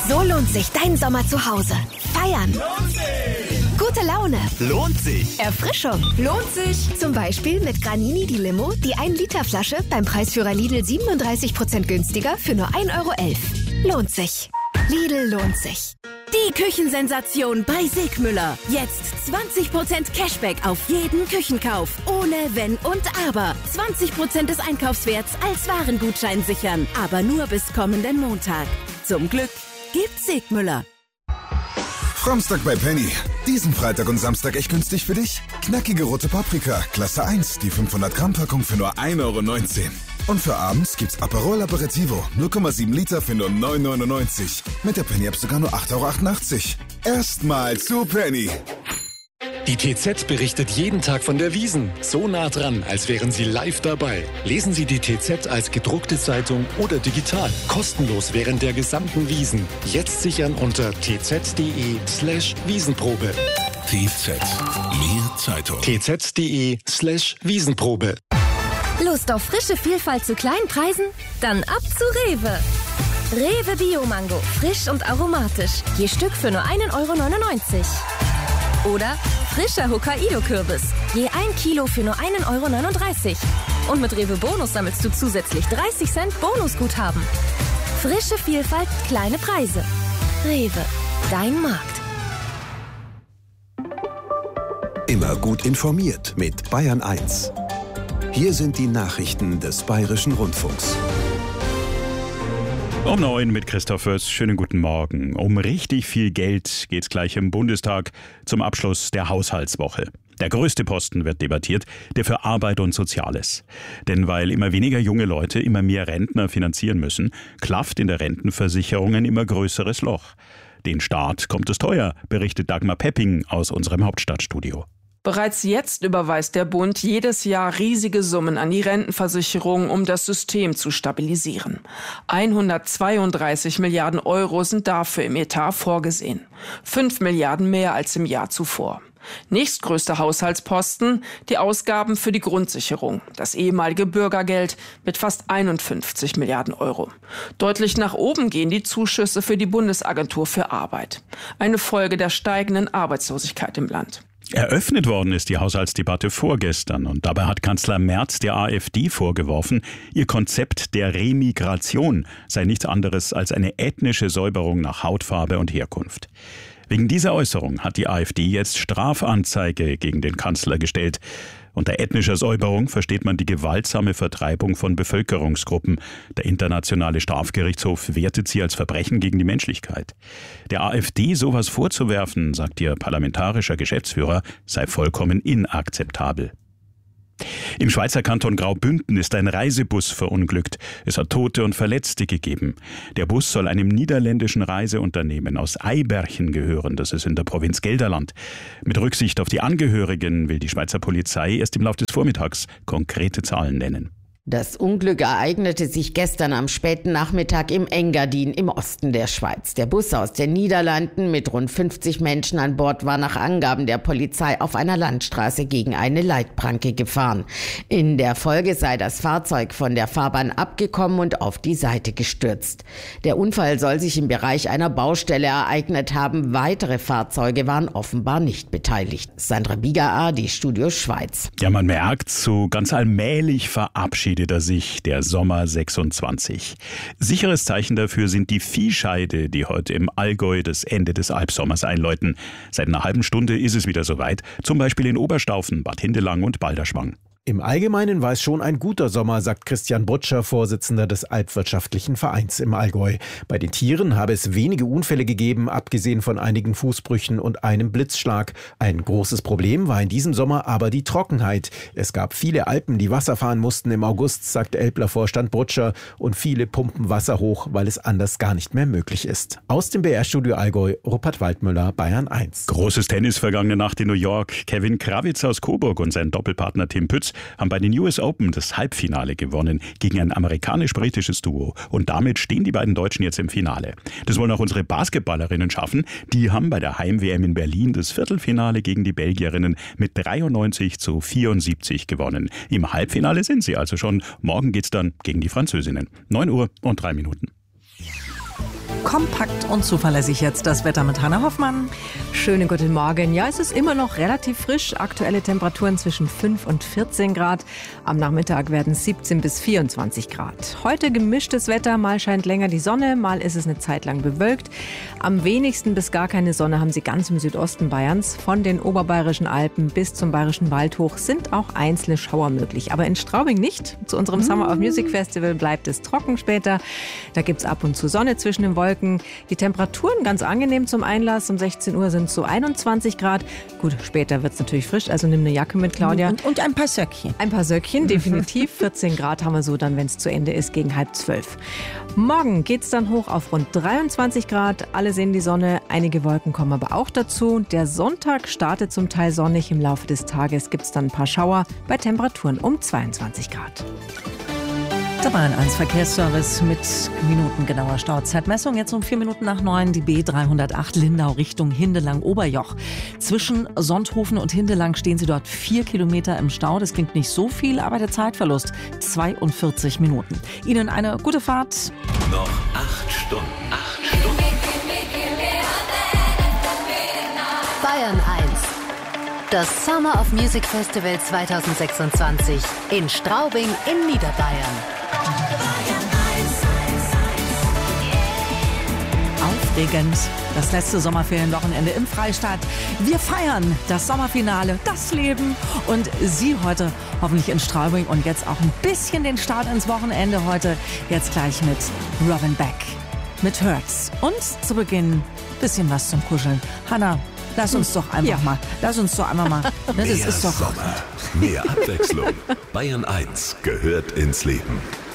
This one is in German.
So lohnt sich dein Sommer zu Hause. Feiern. Lohnt sich. Gute Laune. Lohnt sich. Erfrischung. Lohnt sich. Zum Beispiel mit Granini die Limo, die 1-Liter-Flasche beim Preisführer Lidl 37% günstiger für nur 1,11 €. Lohnt sich. Lidl lohnt sich. Die Küchensensation bei Sigmüller. Jetzt 20% Cashback auf jeden Küchenkauf. Ohne Wenn und Aber. 20% des Einkaufswerts als Warengutschein sichern. Aber nur bis kommenden Montag. Zum Glück gibt's Sigmüller. Framstag bei Penny. Diesen Freitag und Samstag echt günstig für dich? Knackige rote Paprika, Klasse 1, die 500-Gramm-Packung für nur 1,19 €. Und für abends gibt's Aperol Aperitivo, 0,7 Liter für nur 9,99 €. Mit der Penny-App sogar nur 8,88 €. Erstmal zu Penny. Die TZ berichtet jeden Tag von der Wiesn. So nah dran, als wären Sie live dabei. Lesen Sie die TZ als gedruckte Zeitung oder digital. Kostenlos während der gesamten Wiesn. Jetzt sichern unter tz.de/Wiesenprobe. TZ. Mehr Zeitung. tz.de/Wiesenprobe. Lust auf frische Vielfalt zu kleinen Preisen? Dann ab zu Rewe. Rewe Bio-Mango, frisch und aromatisch. Je Stück für nur 1,99 €. Oder frischer Hokkaido-Kürbis, je 1 Kilo für nur 1,39 €. Und mit Rewe Bonus sammelst du zusätzlich 30 Cent Bonusguthaben. Frische Vielfalt, kleine Preise. Rewe, dein Markt. Immer gut informiert mit Bayern 1. Hier sind die Nachrichten des Bayerischen Rundfunks. Um 9 mit Christoph Fürst. Schönen guten Morgen. Um richtig viel Geld geht's gleich im Bundestag zum Abschluss der Haushaltswoche. Der größte Posten wird debattiert, der für Arbeit und Soziales. Denn weil immer weniger junge Leute immer mehr Rentner finanzieren müssen, klafft in der Rentenversicherung ein immer größeres Loch. Den Staat kommt es teuer, berichtet Dagmar Pepping aus unserem Hauptstadtstudio. Bereits jetzt überweist der Bund jedes Jahr riesige Summen an die Rentenversicherung, um das System zu stabilisieren. 132 Milliarden € sind dafür im Etat vorgesehen. 5 Milliarden mehr als im Jahr zuvor. Nächstgrößter Haushaltsposten, die Ausgaben für die Grundsicherung, das ehemalige Bürgergeld mit fast 51 Milliarden €. Deutlich nach oben gehen die Zuschüsse für die Bundesagentur für Arbeit. Eine Folge der steigenden Arbeitslosigkeit im Land. Eröffnet worden ist die Haushaltsdebatte vorgestern und dabei hat Kanzler Merz der AfD vorgeworfen, ihr Konzept der Remigration sei nichts anderes als eine ethnische Säuberung nach Hautfarbe und Herkunft. Wegen dieser Äußerung hat die AfD jetzt Strafanzeige gegen den Kanzler gestellt. Unter ethnischer Säuberung versteht man die gewaltsame Vertreibung von Bevölkerungsgruppen. Der Internationale Strafgerichtshof wertet sie als Verbrechen gegen die Menschlichkeit. Der AfD sowas vorzuwerfen, sagt ihr parlamentarischer Geschäftsführer, sei vollkommen inakzeptabel. Im Schweizer Kanton Graubünden ist ein Reisebus verunglückt. Es hat Tote und Verletzte gegeben. Der Bus soll einem niederländischen Reiseunternehmen aus Eiberchen gehören. Das ist in der Provinz Gelderland. Mit Rücksicht auf die Angehörigen will die Schweizer Polizei erst im Laufe des Vormittags konkrete Zahlen nennen. Das Unglück ereignete sich gestern am späten Nachmittag im Engadin im Osten der Schweiz. Der Bus aus den Niederlanden mit rund 50 Menschen an Bord war nach Angaben der Polizei auf einer Landstraße gegen eine Leitplanke gefahren. In der Folge sei das Fahrzeug von der Fahrbahn abgekommen und auf die Seite gestürzt. Der Unfall soll sich im Bereich einer Baustelle ereignet haben. Weitere Fahrzeuge waren offenbar nicht beteiligt. Sandra Bieger, die Studio Schweiz. Ja, man merkt, so ganz allmählich verabschiedet er sich der Sommer 26. Sicheres Zeichen dafür sind die Viehscheide, die heute im Allgäu das Ende des Albsommers einläuten. Seit einer halben Stunde ist es wieder soweit, zum Beispiel in Oberstaufen, Bad Hindelang und Balderschwang. Im Allgemeinen war es schon ein guter Sommer, sagt Christian Butscher, Vorsitzender des Alpwirtschaftlichen Vereins im Allgäu. Bei den Tieren habe es wenige Unfälle gegeben, abgesehen von einigen Fußbrüchen und einem Blitzschlag. Ein großes Problem war in diesem Sommer aber die Trockenheit. Es gab viele Alpen, die Wasser fahren mussten im August, sagt Elbler-Vorstand Butscher, und viele pumpen Wasser hoch, weil es anders gar nicht mehr möglich ist. Aus dem BR-Studio Allgäu, Rupert Waldmüller, Bayern 1. Großes Tennis vergangene Nacht in New York. Kevin Krawitz aus Coburg und sein Doppelpartner Tim Pütz haben bei den US Open das Halbfinale gewonnen gegen ein amerikanisch-britisches Duo. Und damit stehen die beiden Deutschen jetzt im Finale. Das wollen auch unsere Basketballerinnen schaffen. Die haben bei der Heim-WM in Berlin das Viertelfinale gegen die Belgierinnen mit 93-74 gewonnen. Im Halbfinale sind sie also schon. Morgen geht's dann gegen die Französinnen. 9 Uhr und 3 Minuten. Kompakt und zuverlässig jetzt das Wetter mit Hanna Hoffmann. Schönen guten Morgen. Ja, es ist immer noch relativ frisch. Aktuelle Temperaturen zwischen 5 und 14 Grad. Am Nachmittag werden es 17 bis 24 Grad. Heute gemischtes Wetter. Mal scheint länger die Sonne, mal ist es eine Zeit lang bewölkt. Am wenigsten bis gar keine Sonne haben Sie ganz im Südosten Bayerns. Von den oberbayerischen Alpen bis zum bayerischen Wald hoch sind auch einzelne Schauer möglich. Aber in Straubing nicht. Zu unserem Summer of Music Festival bleibt es trocken später. Da gibt es ab und zu Sonne zwischen den Wolken. Die Temperaturen ganz angenehm zum Einlass. Um 16 Uhr sind es so 21 Grad. Gut, später wird es natürlich frisch, also nimm eine Jacke mit, Claudia. Und ein paar Söckchen. Ein paar Söckchen, definitiv. 14 Grad haben wir so dann, wenn es zu Ende ist, gegen 11:30. Morgen geht es dann hoch auf rund 23 Grad. Alle sehen die Sonne, einige Wolken kommen aber auch dazu. Der Sonntag startet zum Teil sonnig. Im Laufe des Tages gibt es dann ein paar Schauer bei Temperaturen um 22 Grad. Der Bayern 1 Verkehrsservice mit minutengenauer Stauzeitmessung. Jetzt um 4 Minuten nach 9 die B308 Lindau Richtung Hindelang-Oberjoch. Zwischen Sonthofen und Hindelang stehen Sie dort 4 Kilometer im Stau. Das klingt nicht so viel, aber der Zeitverlust 42 Minuten. Ihnen eine gute Fahrt. Noch 8 Stunden. 8 Stunden. Bayern 1. Das Summer of Music Festival 2026 in Straubing in Niederbayern. Aufregend. Das letzte Sommerferienwochenende im Freistaat. Wir feiern das Sommerfinale, das Leben und Sie heute hoffentlich in Straubing und jetzt auch ein bisschen den Start ins Wochenende heute. Jetzt gleich mit Robin Beck, mit Hurts. Und zu Beginn ein bisschen was zum Kuscheln. Hanna, lass uns doch einfach mal. Das ist doch Sommer, mehr Abwechslung. Bayern 1 gehört ins Leben.